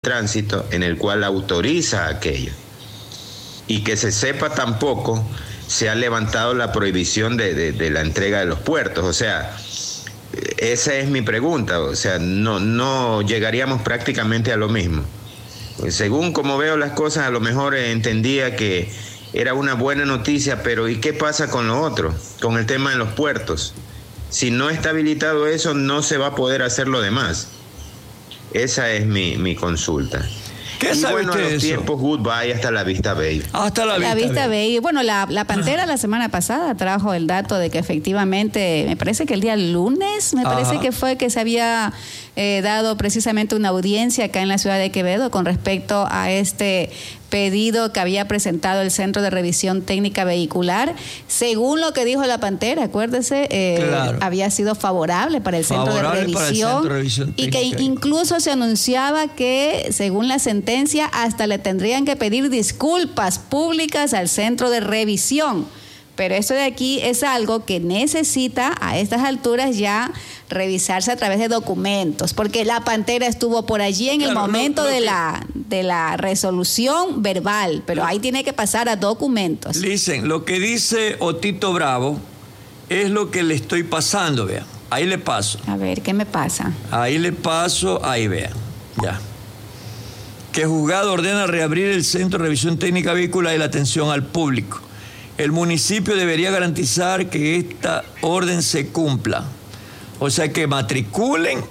tránsito en el cual autoriza aquello. Y que se sepa tampoco, se ha levantado la prohibición de la entrega de los puertos. O sea, esa es mi pregunta. O sea, no llegaríamos prácticamente a lo mismo. Según como veo las cosas, a lo mejor entendía que era una buena noticia, pero ¿y qué pasa con lo otro? Con el tema de los puertos. Si no está habilitado eso, no se va a poder hacer lo demás. Esa es mi consulta. ¿Qué sabe usted de eso? Tiempos, goodbye, hasta la vista, baby. Hasta la vista, baby. Bueno, la Pantera la semana pasada trajo el dato de que efectivamente, me parece que el día lunes, parece que fue que se había dado precisamente una audiencia acá en la ciudad de Quevedo con respecto a este pedido que había presentado el Centro de Revisión Técnica Vehicular. Según lo que dijo la Pantera, acuérdese, claro, había sido favorable para el Centro de Revisión y que incluso se anunciaba que, según la sentencia, hasta le tendrían que pedir disculpas públicas al Centro de Revisión. Pero esto de aquí es algo que necesita a estas alturas ya revisarse a través de documentos, porque la Pantera estuvo por allí en el momento de la resolución verbal, pero ahí tiene que pasar a documentos. Listen, lo que dice Otito Bravo es lo que le estoy pasando, vean. Ahí le paso. A ver, ¿qué me pasa? Ahí le paso, ahí vean, ya. Que juzgado ordena reabrir el Centro de Revisión Técnica Vehicular y la atención al público. El municipio debería garantizar que esta orden se cumpla. O sea, que matriculen.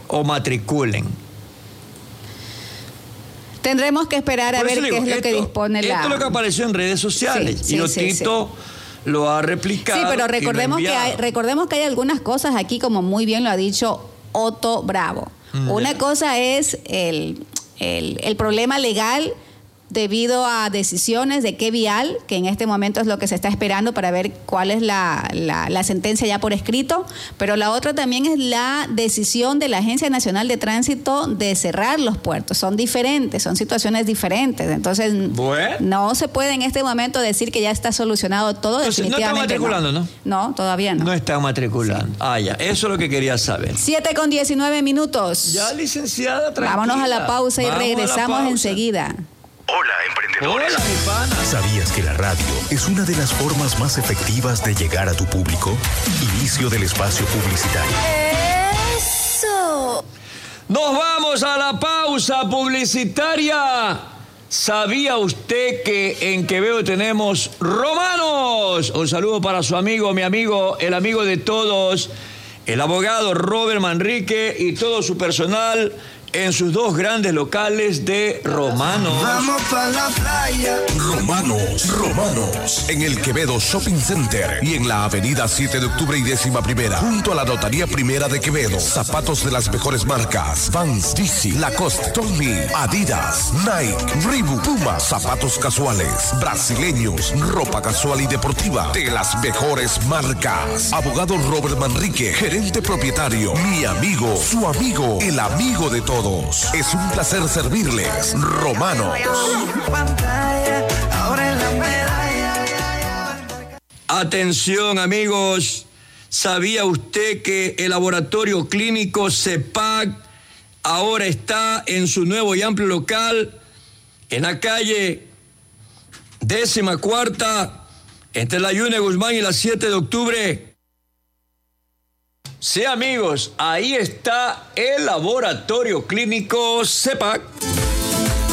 Tendremos que esperar a ver qué es lo que dispone la... Esto es lo que apareció en redes sociales. Y Otito lo ha replicado. Sí, pero recordemos que hay algunas cosas aquí, como muy bien lo ha dicho Otto Bravo. Una cosa es el problema legal debido a decisiones de qué vial, que en este momento es lo que se está esperando para ver cuál es la sentencia ya por escrito, pero la otra también es la decisión de la Agencia Nacional de Tránsito de cerrar los puertos. Son diferentes, son situaciones diferentes, entonces no se puede en este momento decir que ya está solucionado todo. Entonces, definitivamente no están matriculando, ¿no? No, todavía no. No están matriculando. Ya, eso es lo que quería saber. 7:19. Ya, licenciada, tranquila. Vámonos a la pausa y regresamos enseguida. Hola, emprendedores. Hola, mi pana. ¿Sabías que la radio es una de las formas más efectivas de llegar a tu público? Inicio del espacio publicitario. ¡Eso! Nos vamos a la pausa publicitaria. ¿Sabía usted que en Quevedo tenemos romanos? Un saludo para su amigo, mi amigo, el amigo de todos, el abogado Robert Manrique y todo su personal en sus dos grandes locales de Romanos. Vamos pa' la playa. Romanos. En el Quevedo Shopping Center y en la avenida 7 de octubre y 11ª, junto a la Notaría Primera de Quevedo. Zapatos de las mejores marcas: Vans, Yeezy, Lacoste, Tommy, Adidas, Nike, Reebok, Puma. Zapatos casuales, brasileños, ropa casual y deportiva de las mejores marcas. Abogado Robert Manrique, gerente propietario, mi amigo, su amigo, el amigo de todos. Es un placer servirles. Romanos. Atención, amigos. ¿Sabía usted que el laboratorio clínico CEPAC ahora está en su nuevo y amplio local en la calle 14ª, entre la Yune Guzmán y la 7 de octubre? Sí, amigos, ahí está el laboratorio clínico CEPAC.